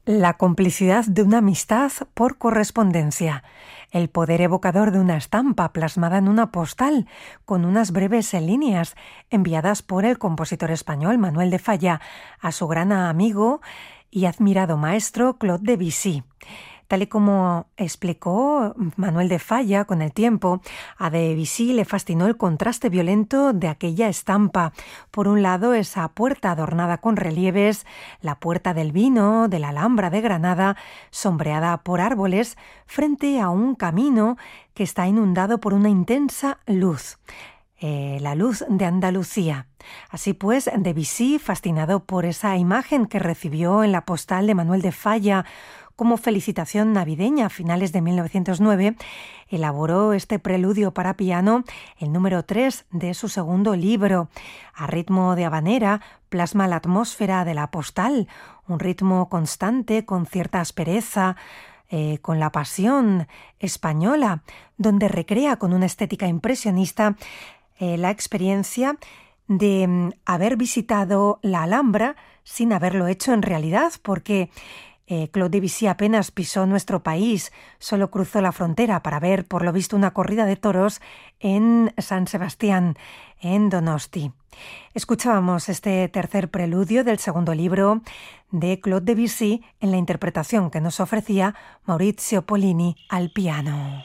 La complicidad de una amistad por correspondencia, el poder evocador de una estampa plasmada en una postal con unas breves líneas enviadas por el compositor español Manuel de Falla a su gran amigo y admirado maestro Claude Debussy. Tal y como explicó Manuel de Falla, con el tiempo, a Debussy le fascinó el contraste violento de aquella estampa. Por un lado, esa puerta adornada con relieves, la Puerta del Vino de la Alhambra de Granada, sombreada por árboles, frente a un camino que está inundado por una intensa luz. La luz de Andalucía. Así pues, Debussy, fascinado por esa imagen que recibió en la postal de Manuel de Falla como felicitación navideña a finales de 1909, elaboró este preludio para piano, el número 3 de su segundo libro. A ritmo de habanera, plasma la atmósfera de la postal, un ritmo constante con cierta aspereza, con la pasión española, donde recrea con una estética impresionista la experiencia de haber visitado la Alhambra sin haberlo hecho en realidad, porque Claude Debussy apenas pisó nuestro país, solo cruzó la frontera para ver, por lo visto, una corrida de toros en San Sebastián, en Donosti. Escuchábamos este tercer preludio del segundo libro de Claude Debussy en la interpretación que nos ofrecía Maurizio Pollini al piano.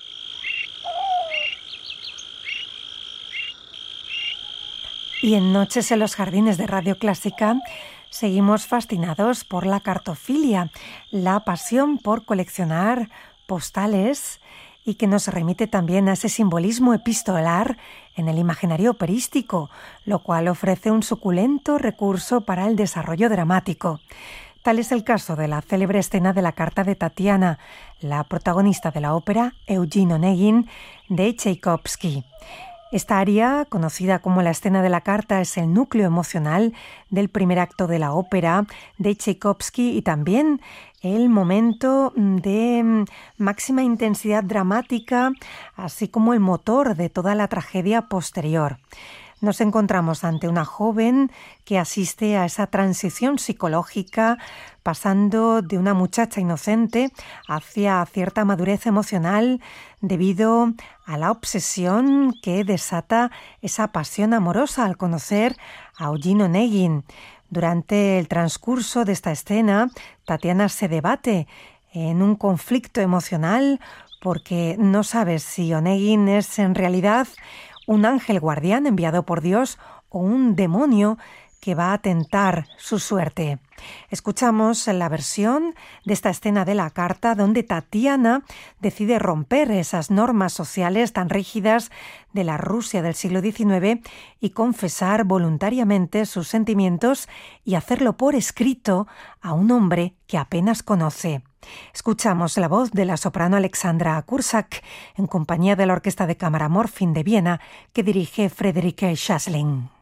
Y en Noches en los Jardines de Radio Clásica seguimos fascinados por la cartofilia, la pasión por coleccionar postales y que nos remite también a ese simbolismo epistolar en el imaginario operístico, lo cual ofrece un suculento recurso para el desarrollo dramático. Tal es el caso de la célebre escena de la carta de Tatiana, la protagonista de la ópera Eugene Onegin de Tchaikovsky. Esta aria, conocida como la escena de la carta, es el núcleo emocional del primer acto de la ópera de Tchaikovsky y también el momento de máxima intensidad dramática, así como el motor de toda la tragedia posterior. Nos encontramos ante una joven que asiste a esa transición psicológica, pasando de una muchacha inocente hacia cierta madurez emocional debido a la obsesión que desata esa pasión amorosa al conocer a Eugene Onegin. Durante el transcurso de esta escena, Tatiana se debate en un conflicto emocional porque no sabe si Onegin es en realidad un ángel guardián enviado por Dios o un demonio que va a tentar su suerte. Escuchamos la versión de esta escena de la carta donde Tatiana decide romper esas normas sociales tan rígidas de la Rusia del siglo XIX y confesar voluntariamente sus sentimientos y hacerlo por escrito a un hombre que apenas conoce. Escuchamos la voz de la soprano Alexandra Kursak en compañía de la Orquesta de Cámara Morfin de Viena que dirige Friedrich Schässling.